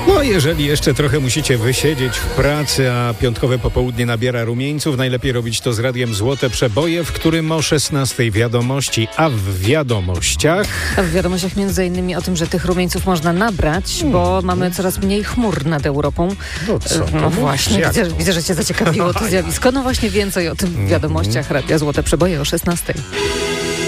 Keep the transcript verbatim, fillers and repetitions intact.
No, jeżeli jeszcze trochę musicie wysiedzieć w pracy, a piątkowe popołudnie nabiera rumieńców, najlepiej robić to z radiem Złote Przeboje, w którym o szesnastej wiadomości, a w wiadomościach... A w wiadomościach między innymi o tym, że tych rumieńców można nabrać, bo hmm. mamy coraz mniej chmur nad Europą. No co? No właśnie, widzę, widzę, że cię zaciekawiło to zjawisko. No właśnie więcej o tym w wiadomościach Radia Złote Przeboje o szesnastej.